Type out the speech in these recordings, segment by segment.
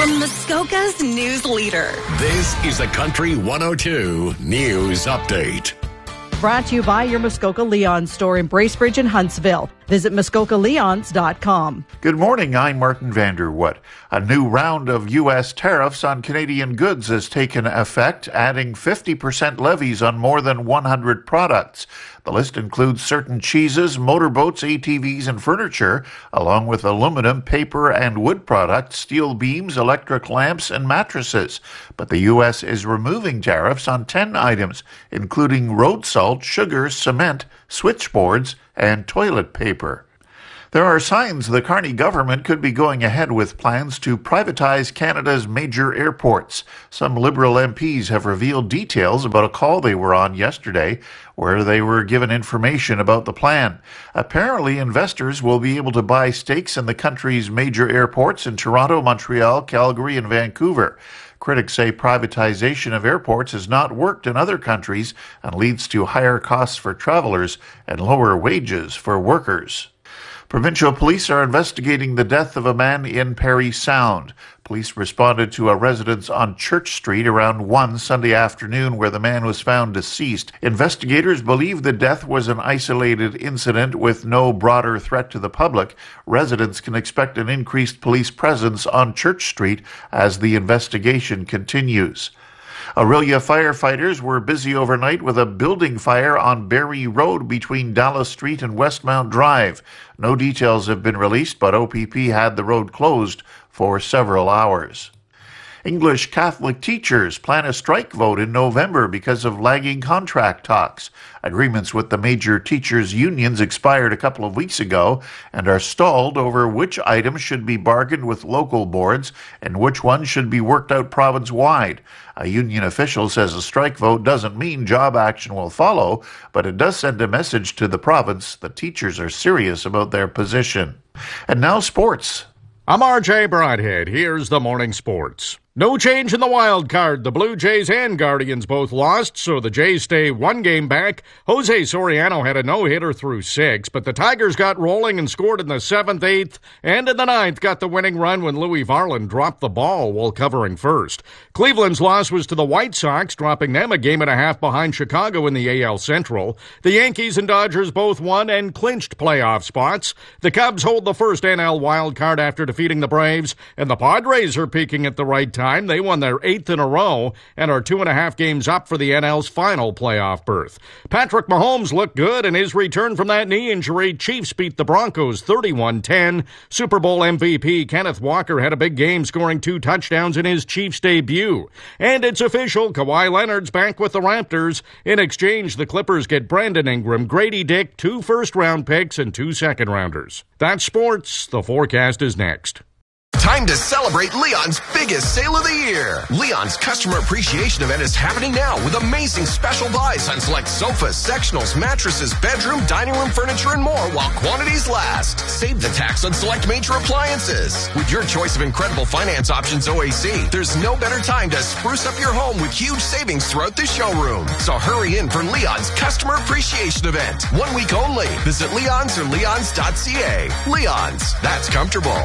from Muskoka's news leader. This is a Country 102 News Update. Brought to you by your Muskoka Leon's store in Bracebridge and Huntsville. Visit MuskokaLeons.com. Good morning, I'm Martin Vanderwood. A new round of U.S. tariffs on Canadian goods has taken effect, adding 50% levies on more than 100 products. The list includes certain cheeses, motorboats, ATVs, and furniture, along with aluminum, paper, and wood products, steel beams, electric lamps, and mattresses. But the U.S. is removing tariffs on 10 items, including road salt, sugar, cement, switchboards, and toilet paper. There are signs the Carney government could be going ahead with plans to privatize Canada's major airports. Some Liberal MPs have revealed details about a call they were on yesterday where they were given information about the plan. Apparently, investors will be able to buy stakes in the country's major airports in Toronto, Montreal, Calgary, and Vancouver. Critics say privatization of airports has not worked in other countries and leads to higher costs for travelers and lower wages for workers. Provincial police are investigating the death of a man in Parry Sound. Police responded to a residence on Church Street around 1 Sunday afternoon where the man was found deceased. Investigators believe the death was an isolated incident with no broader threat to the public. Residents can expect an increased police presence on Church Street as the investigation continues. Orillia firefighters were busy overnight with a building fire on Barrie Road between Dallas Street and Westmount Drive. No details have been released, but OPP had the road closed for several hours. English Catholic teachers plan a strike vote in November because of lagging contract talks. Agreements with the major teachers' unions expired a couple of weeks ago and are stalled over which items should be bargained with local boards and which ones should be worked out province-wide. A union official says a strike vote doesn't mean job action will follow, but it does send a message to the province that teachers are serious about their position. And now sports. I'm RJ Broadhead. Here's the morning sports. No change in the wild card. The Blue Jays and Guardians both lost, so the Jays stay one game back. Jose Soriano had a no-hitter through 6, but the Tigers got rolling and scored in the 7th, 8th, and in the 9th got the winning run when Louis Varland dropped the ball while covering first. Cleveland's loss was to the White Sox, dropping them a game and a half behind Chicago in the AL Central. The Yankees and Dodgers both won and clinched playoff spots. The Cubs hold the first NL wild card after defeating the Braves, and the Padres are peaking at the right time. They won their 8th in a row and are 2.5 games up for the NL's final playoff berth. Patrick Mahomes looked good in his return from that knee injury. Chiefs beat the Broncos 31-10. Super Bowl MVP Kenneth Walker had a big game, scoring 2 touchdowns in his Chiefs debut. And it's official, Kawhi Leonard's back with the Raptors. In exchange, the Clippers get Brandon Ingram, Grady Dick, 2 first-round picks, and 2 second-rounders. That's sports. The forecast is next. Time to celebrate Leon's biggest sale of the year. Leon's Customer Appreciation Event is happening now with amazing special buys on select sofas, sectionals, mattresses, bedroom, dining room furniture, and more while quantities last. Save the tax on select major appliances. With your choice of incredible finance options OAC, there's no better time to spruce up your home with huge savings throughout the showroom. So hurry in for Leon's Customer Appreciation Event. 1 week only. Visit Leon's or leons.ca. Leon's. That's comfortable.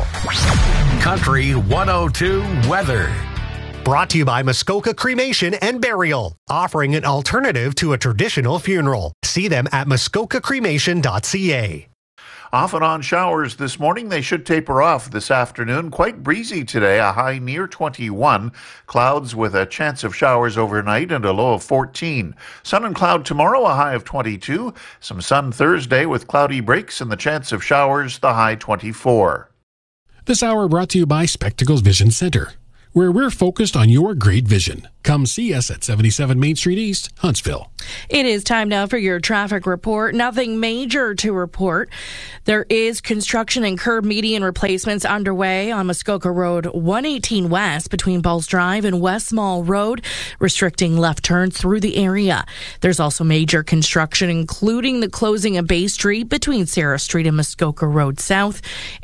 Country 102 weather. Brought to you by Muskoka Cremation and Burial, offering an alternative to a traditional funeral. See them at muskokacremation.ca. Off and on showers this morning. They should taper off this afternoon. Quite breezy today, a high near 21. Clouds with a chance of showers overnight and a low of 14. Sun and cloud tomorrow, a high of 22. Some sun Thursday with cloudy breaks and the chance of showers, the high 24. This hour brought to you by Spectacles Vision Center, where we're focused on your great vision. Come see us at 77 Main Street East, Huntsville. It is time now for your traffic report. Nothing major to report. There is construction and curb median replacements underway on Muskoka Road 118 West between Bulls Drive and West Mall Road, restricting left turns through the area. There's also major construction, including the closing of Bay Street between Sarah Street and Muskoka Road South.